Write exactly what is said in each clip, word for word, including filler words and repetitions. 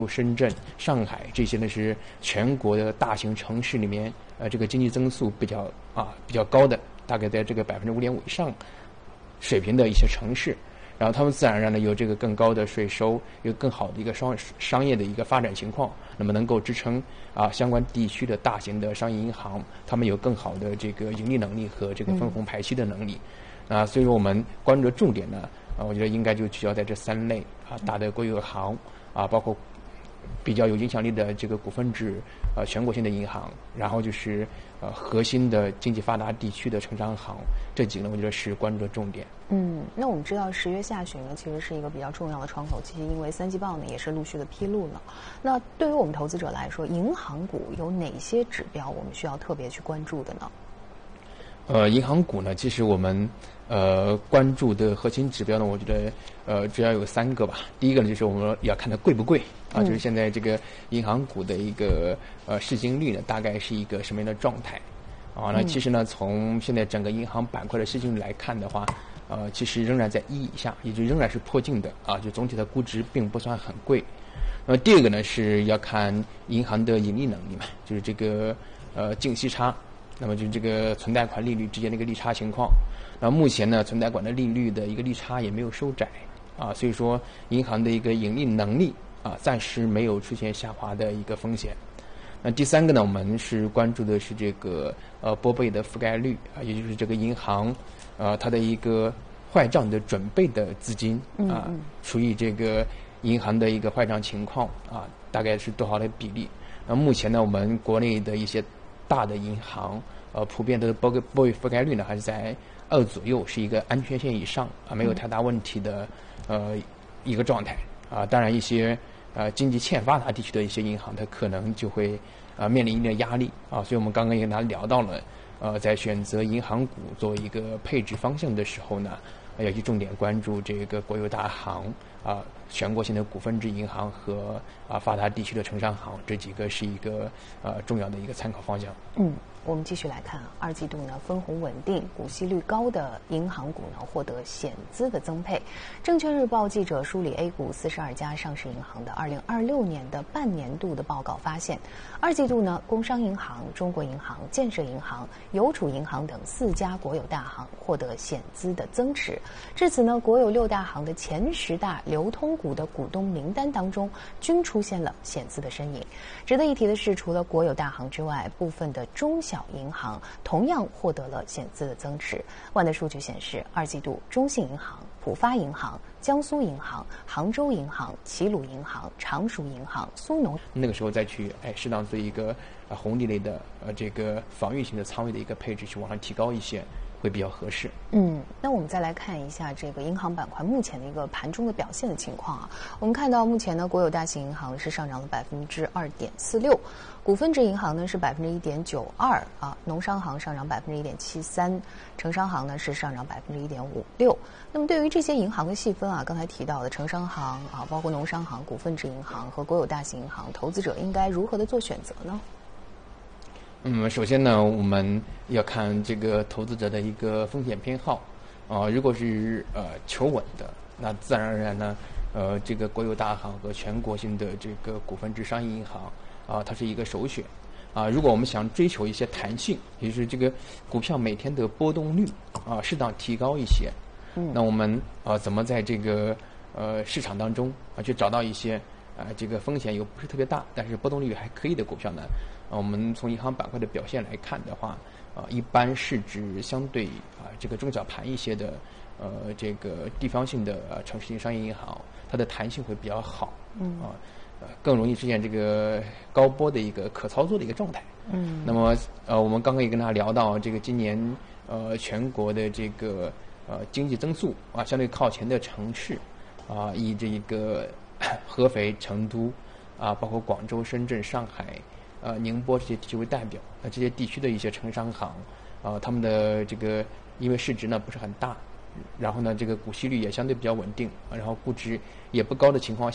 深圳、上海这些呢是全国的大型城市里面，呃，这个经济增速比较啊比较高的，大概在这个百分之五点五以上水平的一些城市，然后他们自然而然的有这个更高的税收，有更好的一个商商业的一个发展情况，那么能够支撑啊相关地区的大型的商业银行，他们有更好的这个盈利能力和这个分红排期的能力。嗯、啊，所以说我们关注的重点呢，啊，我觉得应该就聚焦在这三类啊，大的国有行啊，包括比较有影响力的这个股份制呃全国性的银行，然后就是呃核心的经济发达地区的城商行，这几个我觉得是关注的重点。 嗯，那我们知道十月下旬呢，其实是一个比较重要的窗口期，因为三季报呢也是陆续的披露了。那对于我们投资者来说，银行股有哪些指标我们需要特别去关注的呢？ 呃，银行股呢，其实我们呃关注的核心指标呢，我觉得呃主要有三个吧。第一个呢，就是我们要看它贵不贵啊，就是现在这个银行股的一个呃市净率呢，大概是一个什么样的状态啊？那其实呢，从现在整个银行板块的市净率来看的话，呃，其实仍然在一以下，也就仍然是颇净的啊，就总体的估值并不算很贵。那么第二个呢，是要看银行的盈利能力嘛，就是这个呃净息差。那么就是这个存贷款利率之间的一个利差情况，那目前呢，存贷款的利率的一个利差也没有收窄啊，所以说银行的一个盈利能力啊，暂时没有出现下滑的一个风险。那第三个呢，我们是关注的是这个呃拨备的覆盖率啊，也就是这个银行呃它的一个坏账的准备的资金啊，除以这个银行的一个坏账情况啊，大概是多少的比例？那目前呢，我们国内的一些大的银行，呃，普遍的拨拨备覆盖率呢，还是在二左右，是一个安全线以上啊，没有太大问题的呃一个状态啊。当然，一些呃经济欠发达地区的一些银行，它可能就会啊、呃、面临一定的压力啊。所以我们刚刚也跟大家聊到了，呃，在选择银行股作为一个配置方向的时候呢，要去重点关注这个国有大行啊、全国性的股份制银行和啊发达地区的城商行，这几个是一个呃重要的一个参考方向。 嗯，我们继续来看啊，二季度呢分红稳定、股息率高的银行股呢获得险资的增配。证券日报记者梳理 A 股四十二家上市银行的二零二六年的半年度的报告发现，二季度呢，工商银行、中国银行、建设银行、邮储银行等四家国有大行获得险资的增持。至此呢，国有六大行的前十大流通股的股东名单当中均出现了险资的身影。值得一提的是，除了国有大行之外，部分的中小银行同样获得了险资的增持。万德数据显示，二季度中信银行、浦发银行、江苏银行、杭州银行、齐鲁银行、常熟银行、苏农那个时候再去哎适当做一个呃红利类的呃这个防御型的仓位的一个配置，去往上提高一些，会比较合适。 嗯，那我们再来看一下这个银行板块目前的一个盘中的表现的情况啊。我们看到目前呢，国有大型银行是上涨了百分之二点四六，股份制银行呢是百分之一点九二啊，农商行上涨百分之一点七三，城商行呢是上涨百分之一点五六。那么对于这些银行的细分啊，刚才提到的城商行啊，包括农商行、股份制银行和国有大型银行，投资者应该如何的做选择呢？ 嗯，首先呢，我们要看这个投资者的一个风险偏好啊、呃，如果是呃求稳的，那自然而然呢，呃，这个国有大行和全国性的这个股份制商业银行啊、呃，它是一个首选啊、呃。如果我们想追求一些弹性，也就是这个股票每天的波动率啊、呃，适当提高一些，嗯，那我们啊、呃，怎么在这个呃市场当中啊、呃，去找到一些啊、呃、这个风险又不是特别大，但是波动率还可以的股票呢？我们从银行板块的表现来看的话，啊、呃，一般市值相对啊、呃、这个中小盘一些的，呃，这个地方性的呃城市性商业银行，它的弹性会比较好，嗯啊，呃，更容易出现这个高波的一个可操作的一个状态。嗯，那么呃，我们刚刚也跟大家聊到，这个今年呃全国的这个呃经济增速啊，相对靠前的城市啊，以这个合肥、成都啊，包括广州、深圳、上海。呃，宁波这些地区为代表，那这些地区的一些城商行，啊、呃，他们的这个因为市值呢不是很大，然后呢这个股息率也相对比较稳定，然后估值也不高的情况下，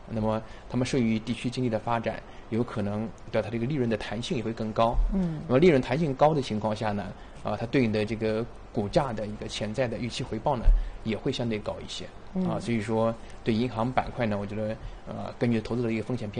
那么他们受益于地区经济的发展，有可能对它这个利润的弹性也会更高。 嗯， 那么利润弹性高的情况下呢，啊，它对应的这个股价的一个潜在的预期回报呢，也会相对高一些。啊，所以说对银行板块呢，我觉得呃，根据投资的一个风险偏